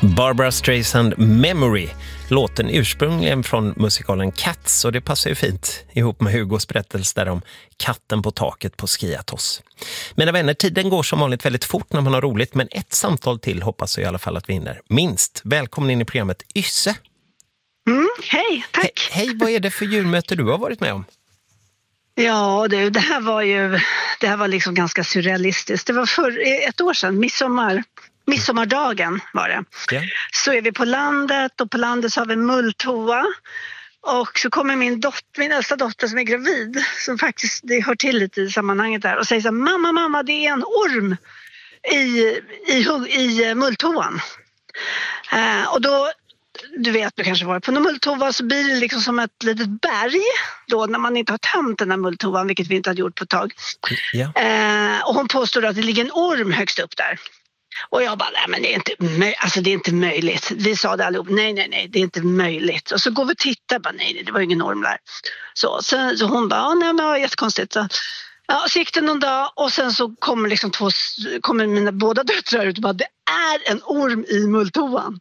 Barbra Streisand Memory, låten ursprungligen från musikalen Cats, och det passar ju fint ihop med Hugos berättelse där om katten på taket på Skiathos. Mina vänner, tiden går som vanligt väldigt fort när man har roligt, men ett samtal till hoppas jag i alla fall att vi hinner. Minst. Välkommen in i programmet Ysse. Hej, tack. Hej, vad är det för djurmöte du har varit med om? Ja, det här var liksom ganska surrealistiskt. Det var för ett år sedan, midsommardagen var det. Ja. Så är vi på landet, och på landet så har vi en mulltoa. Och så kommer min äldsta dotter som är gravid, som faktiskt, det hör till lite i sammanhanget där, och säger så här: mamma, det är en orm i mulltoan. Och då, du vet, du kanske var på en mulltova, så blir det liksom som ett litet berg då när man inte har tömt den här mulltovan, vilket vi inte hade gjort på ett tag. Ja. Och hon påstår att det ligger en orm högst upp där. Och jag bara, nej men det är inte möjligt. Vi sa det allihop, nej, det är inte möjligt. Och så går vi och tittar, bara, nej, det var ingen orm där. Så hon bara, nej men det var jättekonstigt. Så gick det någon dag, och sen så kommer mina båda döttrar ut och bara, det är en orm i mulltoan.